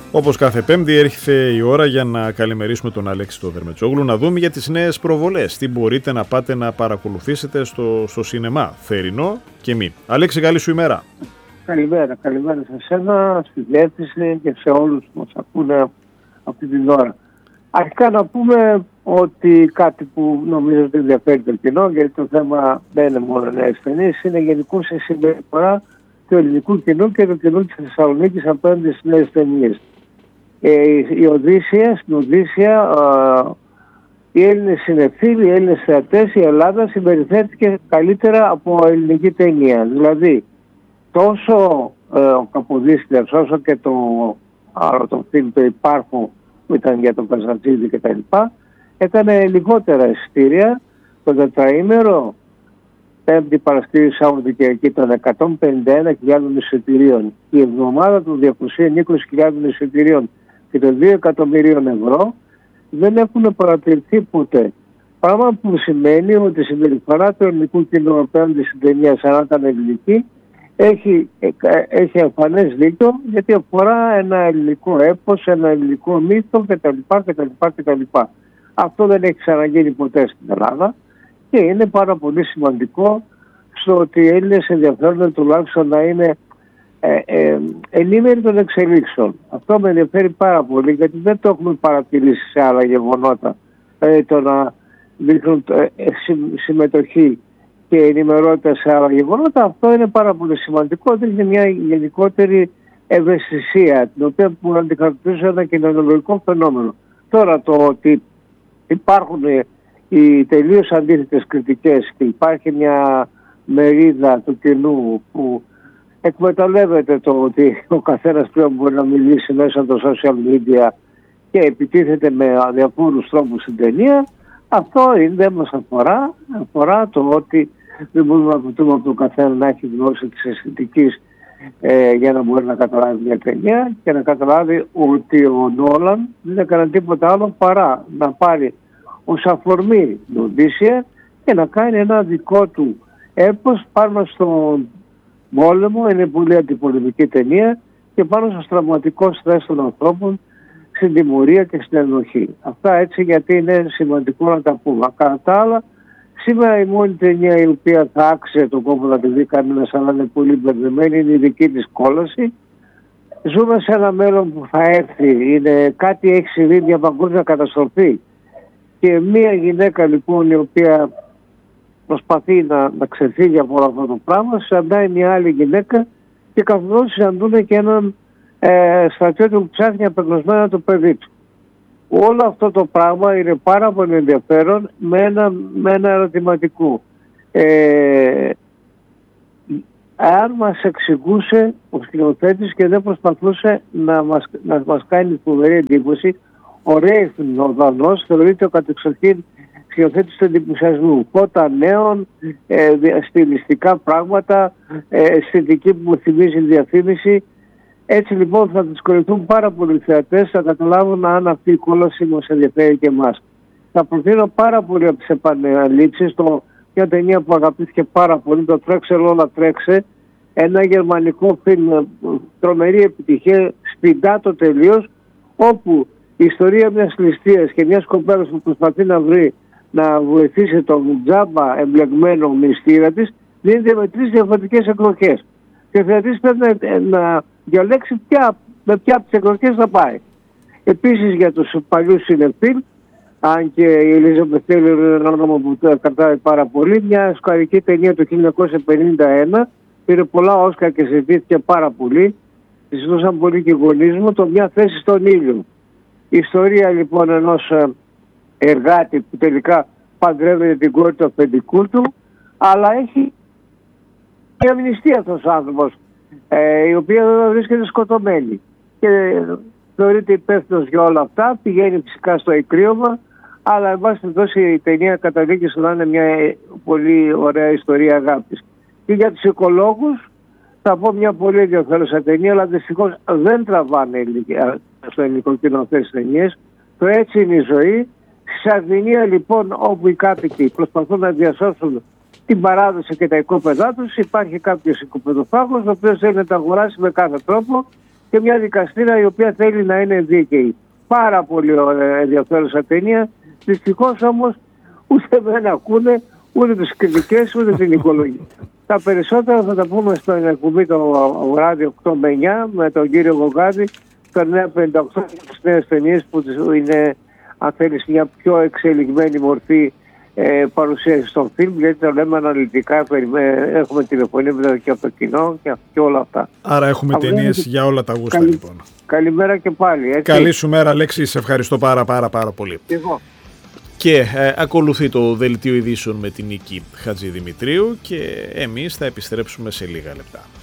Όπως κάθε Πέμπτη έρχεται η ώρα για να καλημερίσουμε τον Αλέξη τον Δερμετσόγλου, να δούμε για τις νέες προβολές. Τι μπορείτε να πάτε να παρακολουθήσετε στο σινεμά, θερινό και μη. Αλέξη, καλή σου ημέρα. Καλημέρα σε εσένα, στη διεύθυνση και σε όλους που μας ακούνε αυτή την ώρα. Αρχικά να πούμε ότι κάτι που νομίζω ότι ενδιαφέρει το κοινό, γιατί το θέμα δεν είναι μόνο νέες ταινίες, είναι γενικώς η συμπεριφορά του ελληνικού κοινού και του κοινού της Θεσσαλονίκης απέναντι στις νέες ταινίες. Στην Οδύσσια οι Έλληνες συνεφίλοι, οι Έλληνες θεατές, η Ελλάδα συμπεριφέρθηκε καλύτερα από ελληνική ταινία. Δηλαδή τόσο ο Καποδίστριας όσο και το φιλμ το Υπάρχω που ήταν για τον Καζαντζίδη κτλ. Έκανε λιγότερα εισιτήρια. Το τετραήμερο, Πέμπτη, Παρασκευή, Σάββατο και εκεί των 151.000 εισιτηρίων, η εβδομάδα των 220.000 εισιτηρίων και των 2 εκατομμυρίων ευρώ δεν έχουν παρατηρηθεί ποτέ. Πράγμα που σημαίνει ότι η συμπεριφορά του ελληνικού κοινού απέναντι στην ταινία σαν να ήταν ελληνική έχει εμφανές δίκιο, γιατί αφορά ένα ελληνικό έπος, ένα ελληνικό μύθο κτλ. Αυτό δεν έχει ξαναγίνει ποτέ στην Ελλάδα και είναι πάρα πολύ σημαντικό στο ότι οι Έλληνες ενδιαφέρονται τουλάχιστον να είναι ενήμεροι των εξελίξεων. Αυτό με ενδιαφέρει πάρα πολύ, γιατί δεν το έχουμε παρατηρήσει σε άλλα γεγονότα. Το να δείχνουν συμμετοχή και ενημερότητα σε άλλα γεγονότα, αυτό είναι πάρα πολύ σημαντικό. Είναι μια γενικότερη ευαισθησία, την οποία που αντικατοπτρίζει ένα κοινωνιολογικό φαινόμενο. Τώρα το ότι υπάρχουν οι τελείως αντίθετες κριτικές και υπάρχει μια μερίδα του κοινού που εκμεταλλεύεται το ότι ο καθένας πλέον μπορεί να μιλήσει μέσα από το social media και επιτίθεται με διαφόρους τρόπους στην ταινία, αυτό δεν μας αφορά το ότι δεν μπορούμε να απαιτούμε από τον καθένα να έχει γνώση της αισθητικής για να μπορεί να καταλάβει μια ταινία και να καταλάβει ότι ο Νόλαν δεν έκανε τίποτα άλλο παρά να πάρει ως αφορμή την Οδύσσια και να κάνει ένα δικό του έπος πάνω στον πόλεμο. Είναι πολύ αντιπολεμική ταινία και πάνω στο τραυματικό στρες των ανθρώπων, στην τιμωρία και στην ενοχή. Αυτά έτσι γιατί είναι σημαντικό να τα πούμε. Κατά τα άλλα, σήμερα η μόνη ταινία η οποία θα άξιζε τον κόπο να τη δει κανένας, αλλά είναι πολύ μπερδεμένη, είναι η δική της κόλαση. Ζούμε σε ένα μέλλον που θα έρθει. Είναι κάτι, έχει συμβεί μια παγκόσμια καταστροφή. Και μια γυναίκα λοιπόν η οποία προσπαθεί να ξεφύγει από όλο αυτό το πράγμα, συναντάει μια άλλη γυναίκα και καθώς συναντούν και έναν στρατιώτη που ψάχνει απεγνωσμένα το παιδί του. Όλο αυτό το πράγμα είναι πάρα πολύ ενδιαφέρον με ένα ερωτηματικό. Αν μας εξηγούσε ο σκηνοθέτης και δεν προσπαθούσε να μας κάνει φοβερή εντύπωση, ο Ρέιφν, ο Δανός, θεωρείται ο κατεξοχήν σκηνοθέτης του εντυπωσιασμού. Φώτα νέων, στιλιστικά πράγματα, αισθητική που θυμίζει διαφήμιση. Έτσι λοιπόν θα δυσκολευτούν πάρα πολλοί θεατές να καταλάβουν αν αυτή η κόλαση μας ενδιαφέρει και εμάς. Θα προτείνω πάρα πολύ από τις επαναλήψεις μια ταινία που αγαπήθηκε πάρα πολύ, το «Τρέξε Λόλα Τρέξε», ένα γερμανικό φιλμ, τρομερή επιτυχία, σπιντάτο τελείως, όπου η ιστορία μιας ληστείας και μιας κοπέλας που προσπαθεί να βοηθήσει τον τζάμπα εμπλεγμένο μυστήρα της, δίνεται με 3 διαφορετικές εκδοχές. Και ο θεατής πρέπει να διαλέξει με ποια από τις εκδοχές θα πάει. Επίσης για τους παλιούς συνεφίλ, αν και η Ελίζα Μπεθέλη είναι ένα όνομα που το κρατάει πάρα πολύ, μια οσκαρική ταινία το 1951, πήρε πολλά Όσκαρ και συζητήθηκε πάρα πολύ, της δώσαν πολύ και γονείς μου, το «Μια θέση στον ήλιο». Η ιστορία λοιπόν ενός εργάτη που τελικά παντρεύεται την κόρη του αφεντικού του, αλλά έχει μια αμνηστία αυτός ο άνθρωπος, η οποία βρίσκεται σκοτωμένη και θεωρείται υπεύθυνος για όλα αυτά, πηγαίνει φυσικά στο εκκρίωμα, αλλά εν πάση περιπτώσει η ταινία καταλήγει στο να είναι μια πολύ ωραία ιστορία αγάπης. Και για τους οικολόγους θα πω μια πολύ ενδιαφέρουσα ταινία, αλλά δυστυχώς δεν τραβάνε στο ελληνικό κοινό αυτές τις ταινίες. Το «Έτσι είναι η ζωή». Στη Σαρδινία λοιπόν, όπου οι κάτοικοι προσπαθούν να διασώσουν την παράδοση και τα οικόπεδά τους, υπάρχει κάποιος οικοπεδοφάγος ο οποίος θέλει να τα αγοράσει με κάθε τρόπο και μια δικαστήρα η οποία θέλει να είναι δίκαιη. Πάρα πολύ ενδιαφέρουσα ταινία. Δυστυχώς όμως ούτε δεν ακούνε ούτε τις κριτικές ούτε την οικολογία. Τα περισσότερα θα τα πούμε στην εκπομπή το βράδυ 8 με 9 με τον κύριο Γογκάδη, το 958 τις νέες ταινίες που είναι, αν θέλεις, μια πιο εξελιγμένη μορφή παρουσίαση στον φιλμ, γιατί το λέμε αναλυτικά, έχουμε τηλεφωνία και από το κοινό και όλα αυτά. Άρα έχουμε ταινίες για όλα τα γούστα λοιπόν. Καλημέρα και πάλι. Έτσι. Καλή σου μέρα, Αλέξη, σε ευχαριστώ πάρα πολύ. Εγώ. Και ακολουθεί το δελτίο ειδήσεων με την Νίκη Χατζηδημητρίου και εμείς θα επιστρέψουμε σε λίγα λεπτά.